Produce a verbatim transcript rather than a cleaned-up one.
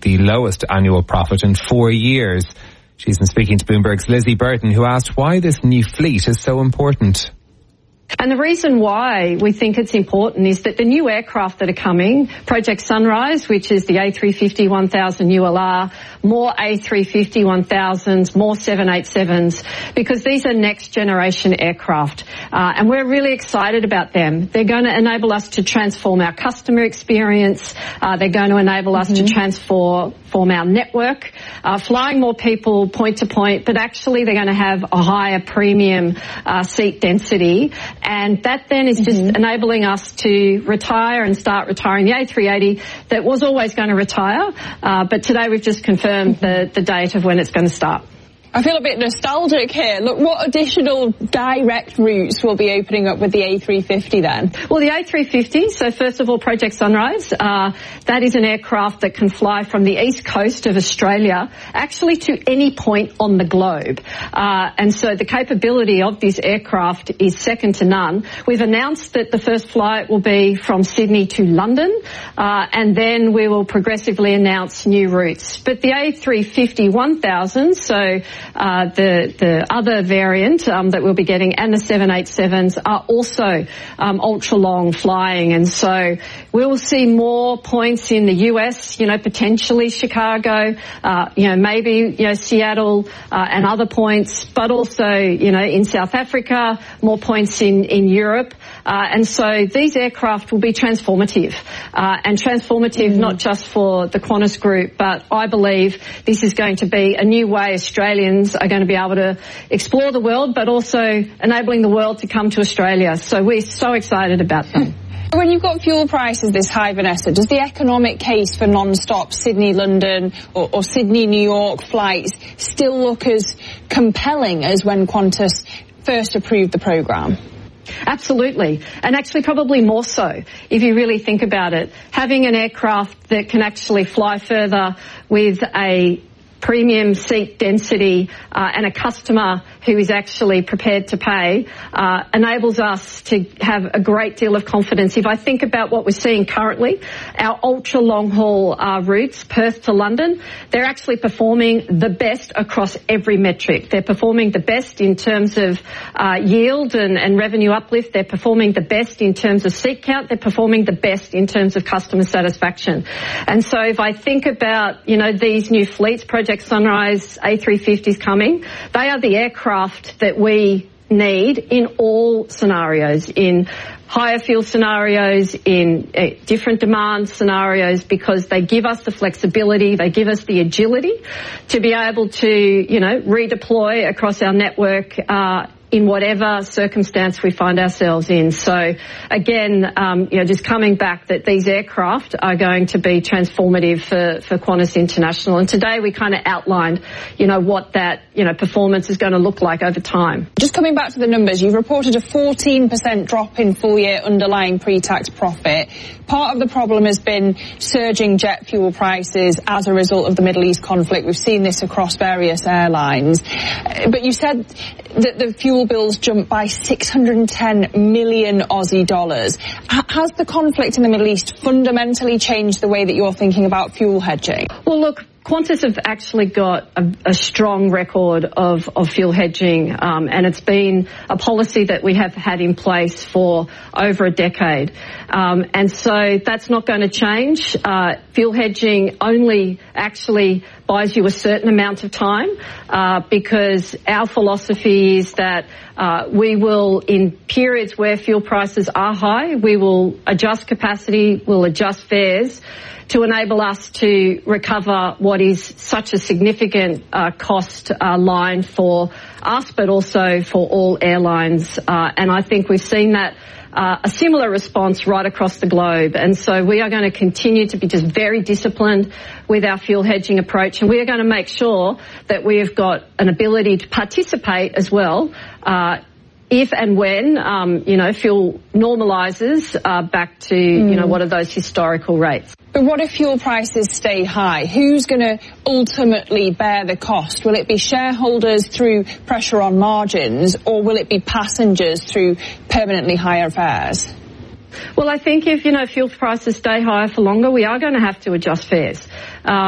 the lowest annual profit in four years. She's been speaking to Bloomberg's Lizzie Burton, who asked why this new fleet is so important. And the reason why we think it's important is that the new aircraft that are coming, Project Sunrise, which is the A three fifty one thousand U L R, more A three fifty one thousands, more seven eighty-sevens, because these are next generation aircraft. Uh, and we're really excited about them. They're going to enable us to transform our customer experience. Uh, they're going to enable us mm-hmm. to transform form our network, uh, flying more people point to point, but actually they're going to have a higher premium uh, seat density. And that then is just mm-hmm. enabling us to retire and start retiring the A three eighty that was always going to retire. Uh, but today we've just confirmed mm-hmm. the, the date of when it's going to start. I feel a bit nostalgic here. Look, what additional direct routes will be opening up with the A three fifty then? Well, the A three fifty, so first of all, Project Sunrise, uh, that is an aircraft that can fly from the east coast of Australia actually to any point on the globe. Uh, and so the capability of this aircraft is second to none. We've announced that the first flight will be from Sydney to London, uh, and then we will progressively announce new routes. But the A three fifty one thousand, so Uh, the the other variant um, that we'll be getting, and the seven eighty-sevens are also um, ultra long flying, and so we will see more points in the U S, you know, potentially Chicago, uh, you know, maybe you know Seattle uh, and other points, but also you know in South Africa, more points in in Europe, uh, and so these aircraft will be transformative, uh, and transformative mm-hmm. not just for the Qantas Group, but I believe this is going to be a new way Australians are going to be able to explore the world, but also enabling the world to come to Australia. So we're so excited about them. When you've got fuel prices this high, Vanessa, does the economic case for non-stop Sydney-London or, or Sydney-New York flights still look as compelling as when Qantas first approved the programme? Absolutely. And actually probably more so, if you really think about it. Having an aircraft that can actually fly further with a premium seat density uh, and a customer who is actually prepared to pay uh, enables us to have a great deal of confidence. If I think about what we're seeing currently, our ultra long haul uh, routes, Perth to London, they're actually performing the best across every metric. They're performing the best in terms of uh, yield and, and revenue uplift. They're performing the best in terms of seat count. They're performing the best in terms of customer satisfaction. And so if I think about, you know, these new fleets, Project Sunrise, A three fifties coming, they are the aircraft that we need in all scenarios, in higher fuel scenarios, in uh, different demand scenarios, because they give us the flexibility, they give us the agility to be able to, you know, redeploy across our network uh in whatever circumstance we find ourselves in. So again, um, you know, just coming back that these aircraft are going to be transformative for, for Qantas International. And today we kind of outlined, you know, what that, you know, performance is going to look like over time. Just coming back to the numbers, you've reported a fourteen percent drop in full year underlying pre-tax profit. Part of the problem has been surging jet fuel prices as a result of the Middle East conflict. We've seen this across various airlines. But you said that the fuel bills jumped by six hundred ten million Aussie dollars. H- has the conflict in the Middle East fundamentally changed the way that you're thinking about fuel hedging? Well, look, Qantas have actually got a, a strong record of, of fuel hedging, um, and it's been a policy that we have had in place for over a decade. Um, and so that's not going to change. Uh, fuel hedging only actually buys you a certain amount of time, uh, because our philosophy is that uh, we will, in periods where fuel prices are high, we will adjust capacity, we'll adjust fares to enable us to recover what is such a significant uh, cost uh, line for us, but also for all airlines. Uh, and I think we've seen that uh, a similar response right across the globe. And so we are going to continue to be just very disciplined with our fuel hedging approach, and we are going to make sure that we have got an ability to participate as well uh, if and when, um, you know, fuel normalises uh, back to, mm. you know, what are those historical rates. But what if fuel prices stay high? Who's going to ultimately bear the cost? Will it be shareholders through pressure on margins, or will it be passengers through permanently higher fares? Well, I think if, you know, fuel prices stay higher for longer, we are going to have to adjust fares. Uh,